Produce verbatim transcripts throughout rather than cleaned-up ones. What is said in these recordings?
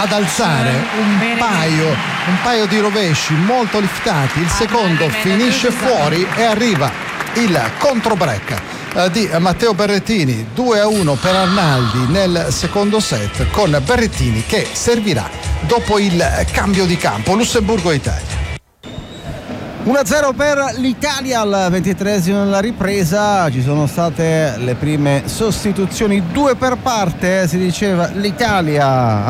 ad alzare un paio, un paio di rovesci molto liftati, il secondo finisce fuori e arriva il controbreak di Matteo Berrettini. Due a uno per Arnaldi nel secondo set, con Berrettini che servirà dopo il cambio di campo. Lussemburgo-Italia. uno a zero per l'Italia al ventitreesimo della ripresa. Ci sono state le prime sostituzioni, due per parte. Si diceva l'Italia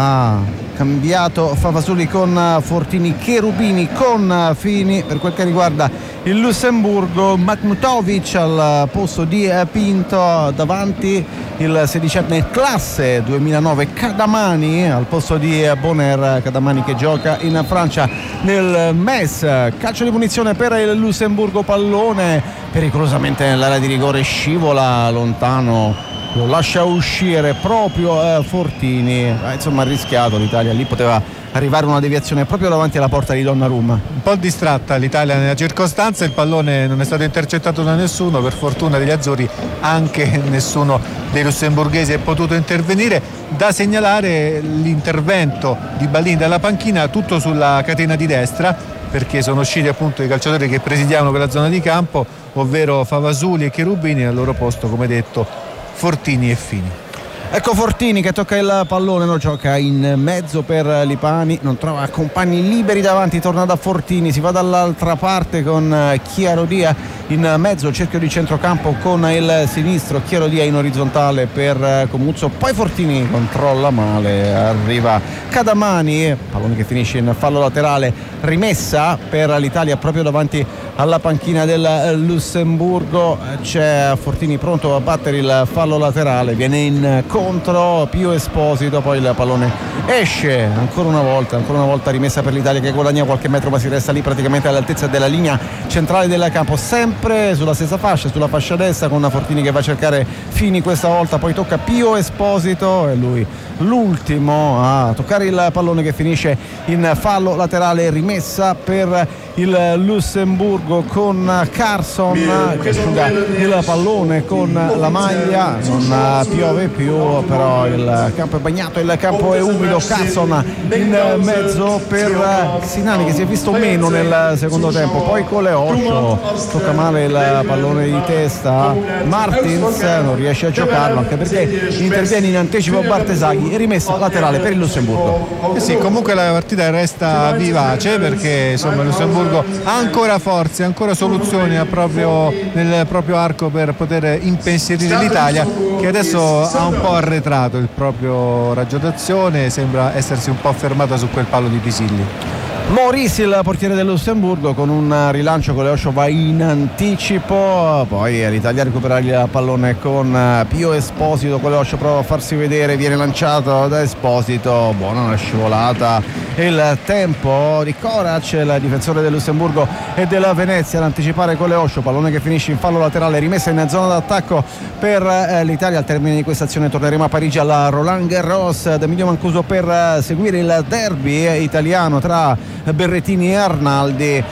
ha cambiato Favasuli con Fortini, Cherubini con Fini. Per quel che riguarda il Lussemburgo, Makhmutovic al posto di Pinto, davanti il sedicenne classe duemilanove Cadamani al posto di Bonner. Cadamani che gioca in Francia nel M E S. Calcio di punizione per il Lussemburgo, pallone pericolosamente nell'area di rigore, scivola lontano, lo lascia uscire proprio eh, Fortini. Eh, insomma ha rischiato l'Italia, lì poteva arrivare una deviazione proprio davanti alla porta di Donnarumma. Un po' distratta l'Italia nella circostanza, il pallone non è stato intercettato da nessuno, per fortuna degli azzurri anche nessuno dei lussemburghesi è potuto intervenire. Da segnalare l'intervento di Ballini dalla panchina, tutto sulla catena di destra, perché sono usciti appunto i calciatori che presidiavano quella zona di campo, ovvero Favasuli e Cherubini, al loro posto, come detto, Fortini e Fini. Ecco Fortini che tocca il pallone, lo gioca in mezzo per Lipani, non trova compagni liberi davanti, torna da Fortini, si va dall'altra parte con Chiarodia in mezzo, cerchio di centrocampo con il sinistro, Chiarodia in orizzontale per Comuzzo, poi Fortini controlla male, arriva Cadamani, pallone che finisce in fallo laterale, rimessa per l'Italia proprio davanti alla panchina del Lussemburgo. C'è Fortini pronto a battere il fallo laterale, viene in contro Pio Esposito, poi il pallone esce ancora una volta, ancora una volta rimessa per l'Italia che guadagna qualche metro, ma si resta lì praticamente all'altezza della linea centrale del campo, sempre sulla stessa fascia, sulla fascia destra, con Fortini che va a cercare Fini questa volta, poi tocca Pio Esposito e lui l'ultimo a toccare il pallone che finisce in fallo laterale, rimessa per il Lussemburgo con Carson che asciuga il pallone con la maglia, non piove più però il campo è bagnato, il campo è umido. Carson in mezzo per Sinani che si è visto meno nel secondo tempo, poi Coleoscio tocca male il pallone di testa, Martins non riesce a giocarlo anche perché interviene in anticipo Bartesaghi e rimessa laterale per il Lussemburgo. Eh sì, comunque la partita resta vivace perché insomma il Lussemburgo ha ancora forze, ancora soluzioni ha proprio, nel proprio arco per poter impensierire l'Italia, che adesso ha un po' arretrato il proprio raggio d'azione, sembra essersi un po' fermata su quel palo di Pisilli. Maurice, il portiere del Lussemburgo, con un rilancio Coleoscio va in anticipo, poi l'Italia recupera il pallone con Pio Esposito. Coleoscio prova a farsi vedere, viene lanciato da Esposito, buona una scivolata. Il tempo di Korac, il difensore del Lussemburgo e della Venezia, ad anticipare Coleoscio, pallone che finisce in fallo laterale, rimessa in zona d'attacco per l'Italia. Al termine di questa azione torneremo a Parigi alla Roland Garros. Emilio Mancuso per seguire il derby italiano tra Berrettini e Arnaldi.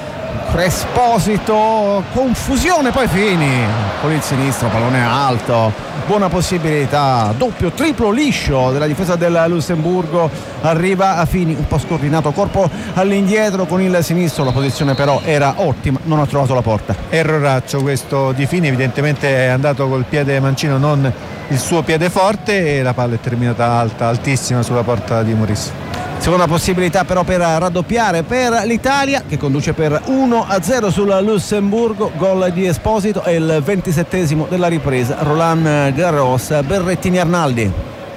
Esposito, confusione, poi Fini con il sinistro, pallone alto, buona possibilità, doppio, triplo liscio della difesa del Lussemburgo, arriva a Fini un po' scordinato, corpo all'indietro con il sinistro, la posizione però era ottima, non ha trovato la porta. Erroraccio questo di Fini, evidentemente è andato col piede mancino, non il suo piede forte, e la palla è terminata alta, altissima sulla porta di Maurice. Seconda possibilità però per raddoppiare per l'Italia, che conduce per uno a zero sul Lussemburgo, gol di Esposito, è il ventisettesimo della ripresa. Roland Garros, Berrettini Arnaldi.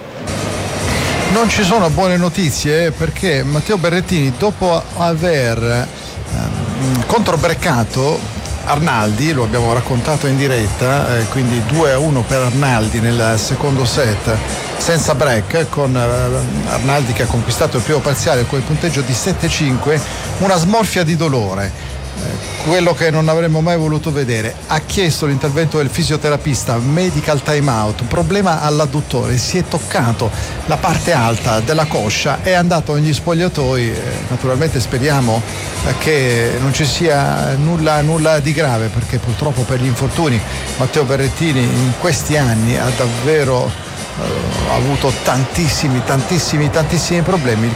Non ci sono buone notizie perché Matteo Berrettini, dopo aver ehm, controbreccato Arnaldi, lo abbiamo raccontato in diretta, eh, quindi due a uno per Arnaldi nel secondo set senza break, con eh, Arnaldi che ha conquistato il primo parziale con il punteggio di sette a cinque, una smorfia di dolore, eh, quello che non avremmo mai voluto vedere. Ha chiesto l'intervento del fisioterapista, medical time out, problema all'adduttore, si è toccato la parte alta della coscia, è andato negli spogliatoi, eh, naturalmente speriamo eh, che non ci sia nulla, nulla di grave, perché purtroppo per gli infortuni Matteo Berrettini in questi anni ha davvero ha avuto tantissimi tantissimi tantissimi problemi.